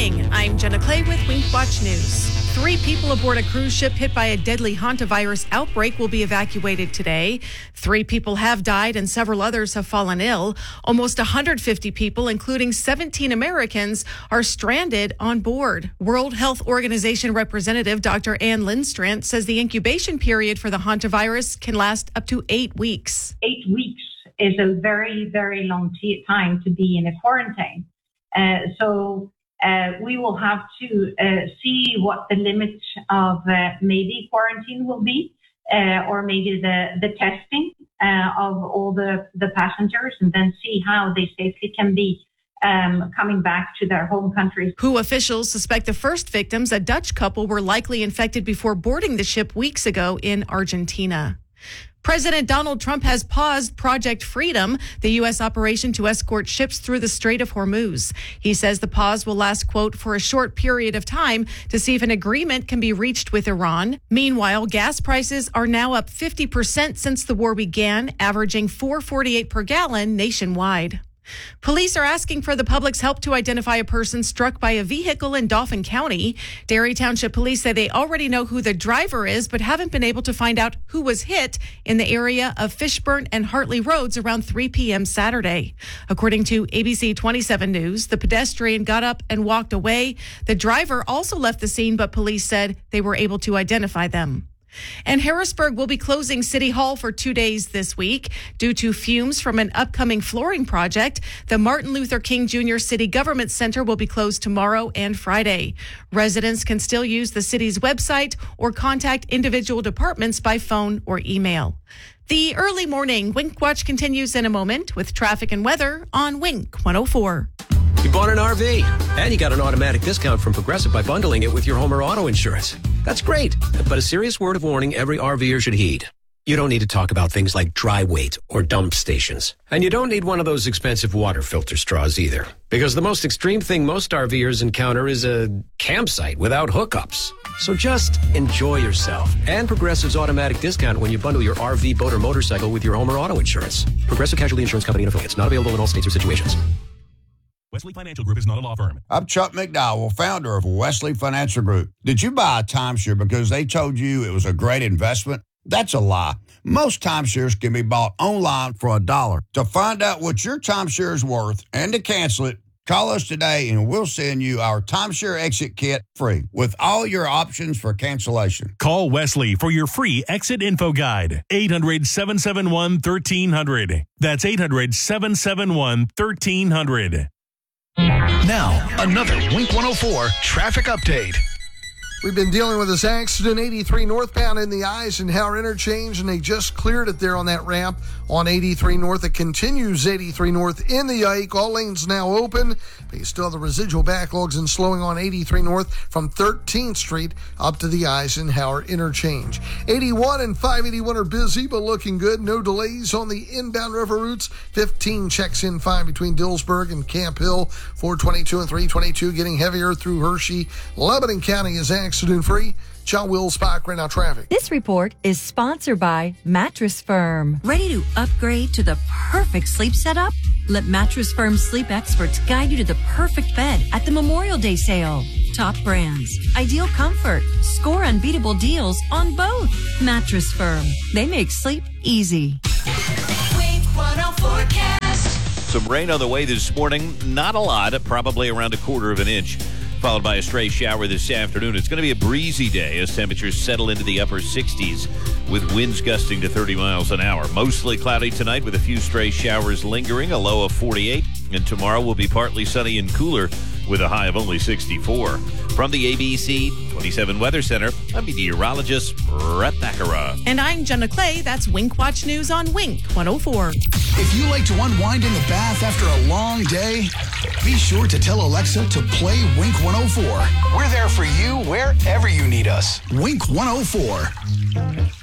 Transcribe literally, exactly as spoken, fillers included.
morning. I'm Jenna Clay with Wink Watch News. Three people aboard a cruise ship hit by a deadly hantavirus outbreak will be evacuated today. Three people have died and several others have fallen ill. Almost one hundred fifty people, including seventeen Americans, are stranded on board. World Health Organization representative Doctor Ann Lindstrand says the incubation period for the hantavirus can last up to eight weeks. Eight weeks is a very, very long t- time to be in a quarantine. Uh, so uh, we will have to uh, see what the limit of uh, maybe quarantine will be, uh, or maybe the, the testing uh, of all the, the passengers, and then see how they safely can be um, coming back to their home countries. W H O officials suspect the first victims, a Dutch couple, were likely infected before boarding the ship weeks ago in Argentina. President Donald Trump has paused Project Freedom, the U S operation to escort ships through the Strait of Hormuz. He says the pause will last, quote, for a short period of time to see if an agreement can be reached with Iran. Meanwhile, gas prices are now up fifty percent since the war began, averaging four dollars and forty-eight cents per gallon nationwide. Police are asking for the public's help to identify a person struck by a vehicle in Dauphin County. Derry Township Police say they already know who the driver is, but haven't been able to find out who was hit in the area of Fishburne and Hartley Roads around three p.m. Saturday. According to A B C twenty-seven News, the pedestrian got up and walked away. The driver also left the scene, but police said they were able to identify them. And Harrisburg will be closing City Hall for two days this week due to fumes from an upcoming flooring project. The Martin Luther King Junior City Government Center will be closed tomorrow and Friday. Residents can still use the city's website or contact individual departments by phone or email. The early morning Wink Watch continues in a moment with traffic and weather on Wink one oh four. You bought an R V, and you got an automatic discount from Progressive by bundling it with your home or auto insurance. That's great, but a serious word of warning every RVer should heed. You don't need to talk about things like dry weight or dump stations. And you don't need one of those expensive water filter straws either. Because the most extreme thing most RVers encounter is a campsite without hookups. So just enjoy yourself and Progressive's automatic discount when you bundle your R V, boat, or motorcycle with your home or auto insurance. Progressive Casualty Insurance Company and affiliates. Not available in all states or situations. Wesley Financial Group is not a law firm. I'm Chuck McDowell, founder of Wesley Financial Group. Did you buy a timeshare because they told you it was a great investment? That's a lie. Most timeshares can be bought online for a dollar. To find out what your timeshare is worth and to cancel it, call us today and we'll send you our timeshare exit kit free with all your options for cancellation. Call Wesley for your free exit info guide. eight hundred, seven seven one, one three zero zero. That's eight hundred, seven seven one, one three zero zero. Now, another Wink one oh four traffic update. We've been dealing with this accident, eighty-three northbound in the Eisenhower interchange, and they just cleared it there on that ramp on eighty-three north. It continues eighty-three north in the Ike. All lanes now open, but you still have the residual backlogs and slowing on eighty-three north from thirteenth Street up to the Eisenhower interchange. eighty-one and five eighty-one are busy, but looking good. No delays on the inbound river routes. fifteen checks in fine between Dillsburg and Camp Hill. four twenty-two and three twenty-two getting heavier through Hershey. Lebanon County is accident-free. John Wills, Spike, right now traffic. This report is sponsored by Mattress Firm. Ready to upgrade to the perfect sleep setup? Let Mattress Firm sleep experts guide you to the perfect bed at the Memorial Day sale. Top brands, ideal comfort, score unbeatable deals on both. Mattress Firm. They make sleep easy. Wink one oh forecast. Some rain on the way this morning. Not a lot, probably around a quarter of an inch, followed by a stray shower this afternoon. It's going to be a breezy day as temperatures settle into the upper sixties with winds gusting to thirty miles an hour. Mostly cloudy tonight with a few stray showers lingering, a low of forty-eight. And tomorrow will be partly sunny and cooler with a high of only sixty-four. From the A B C twenty-seven Weather Center, I'm meteorologist Brett Thakara. And I'm Jenna Clay. That's Wink Watch News on Wink one oh four. If you like to unwind in the bath after a long day, be sure to tell Alexa to play Wink one oh four. We're there for you wherever you need us. Wink one oh four.